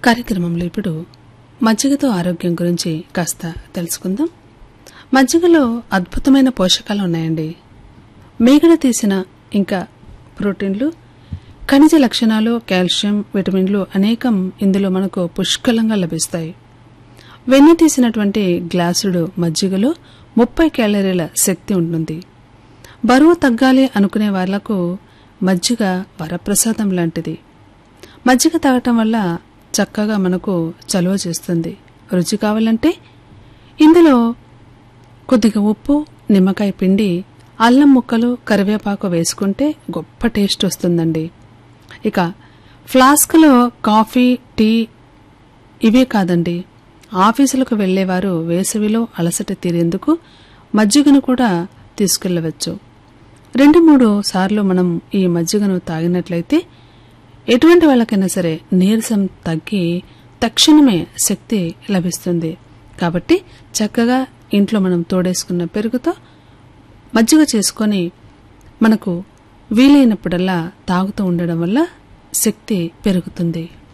కార్యక్రమంలో ఇప్పుడు మజ్జిగతో ఆరోగ్యం గురించి కాస్త తెలుసుకుందాం. మజ్జిగలో అద్భుతమైన పోషకాలు ఉన్నాయండి. మీగడ తీసిన ఇంకా ప్రోటీన్లు, ఖనిజ లక్షణాలు, కాల్షియం, విటమిన్లు అనేకం ఇందులో మనకు పుష్కలంగా లభిస్తాయి. వెన్న తీసినటువంటి గ్లాసుడు మజ్జిగలో 30 క్యాలరీల శక్తి ఉంటుంది. బరువు తగ్గాలి అనుకునే వాళ్లకు మజ్జిగ వరప్రసాదం లాంటిది. మజ్జిగ తాగటం వల్ల చక్కగా మనకు చలువ చేస్తుంది. రుచి కావాలంటే ఇందులో కొద్దిగా ఉప్పు, నిమ్మకాయ పిండి, అల్లం ముక్కలు, కరివేపాకు వేసుకుంటే గొప్ప టేస్ట్ వస్తుందండి. ఇక ఫ్లాస్క్లో కాఫీ, టీ ఇవే కాదండి, ఆఫీసులకు వెళ్లేవారు వేసవిలో అలసట తీరేందుకు మజ్జిగను కూడా తీసుకెళ్లవచ్చు. 2-3 సార్లు మనం ఈ మజ్జిగను తాగినట్లయితే ఎటువంటి వాళ్ళకైనా సరే నీరసం తగ్గి తక్షణమే శక్తి లభిస్తుంది. కాబట్టి చక్కగా ఇంట్లో మనం తోడేసుకున్న పెరుగుతో మజ్జిగ చేసుకొని మనకు వీలైనప్పుడల్లా తాగుతూ ఉండడం వల్ల శక్తి పెరుగుతుంది.